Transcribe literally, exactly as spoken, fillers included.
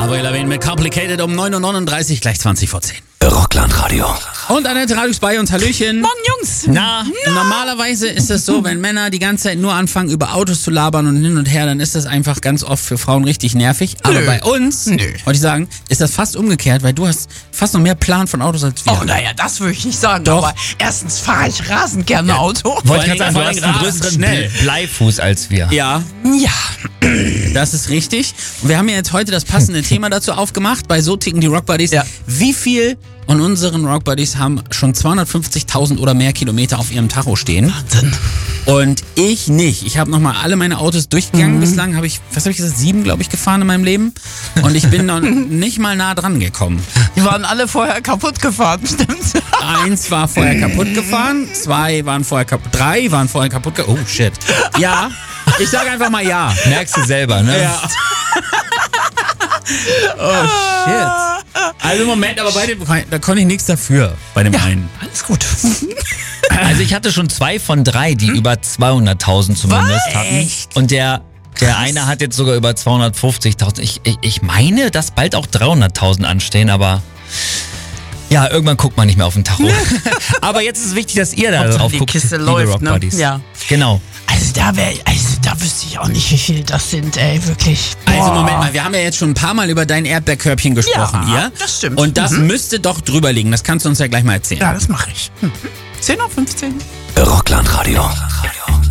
Avril Lavigne mit Complicated um neun Uhr neununddreißig, gleich zwanzig vor zehn. Rockland-Radio. Und Annette Radius bei uns, Hallöchen. Morgen, Jungs. Na, Na, normalerweise ist es so, wenn Männer die ganze Zeit nur anfangen, über Autos zu labern und hin und her, dann ist das einfach ganz oft für Frauen richtig nervig. Aber Nö. bei uns, Nö. wollte ich sagen, ist das fast umgekehrt, weil du hast fast noch mehr Plan von Autos als wir. Oh, naja, das würde ich nicht sagen. Doch. Aber erstens fahre ich rasend gerne Ja. Auto. Wollte allem- gerade sagen, vor du allem hast einen rasend größeren schnell. Ble- Bleifuß als wir. Ja, Ja. das ist richtig. Und wir haben ja jetzt heute das passende Thema dazu aufgemacht, bei So ticken die Rock Buddies. Ja. Wie viel von unseren Rock Buddies haben schon zweihundertfünfzigtausend oder mehr Kilometer auf ihrem Tacho stehen? Wahnsinn. Und ich nicht. Ich habe nochmal alle meine Autos durchgegangen. Bislang habe ich, was habe ich gesagt, sieben, glaube ich, gefahren in meinem Leben. Und ich bin noch nicht mal nah dran gekommen. Die waren alle vorher kaputt gefahren, stimmt? Eins war vorher kaputt gefahren, zwei waren vorher kaputt, drei waren vorher kaputt gefahren. Oh, shit. Ja, ich sage einfach mal ja. Merkst du selber, ne? Ja. Oh, shit. Also Moment, aber bei dem, da konnte ich nichts dafür, bei dem einen. Alles gut. Also ich hatte schon zwei von drei, die über zweihunderttausend zumindest Was? hatten. Echt? Und der, der eine hat jetzt sogar über zweihundertfünfzigtausend. Ich, ich, ich meine, dass bald auch dreihunderttausend anstehen, aber ja, irgendwann guckt man nicht mehr auf den Tacho. Aber jetzt ist es wichtig, dass ihr da Hauptsache drauf die guckt, Kiste liebe läuft, Rock ne? Buddies. Ja. Genau. Also da wäre, also da wüsste ich auch nicht, wie viel das sind, ey, wirklich. Also Boah. Moment mal, wir haben ja jetzt schon ein paar Mal über dein Erdbeerkörbchen gesprochen Ja, hier. das stimmt. Und das Mhm. müsste doch drüber liegen. Das kannst du uns ja gleich mal erzählen. Ja, das mache ich. Hm. zehn Uhr fünfzehn. Rockland-Radio.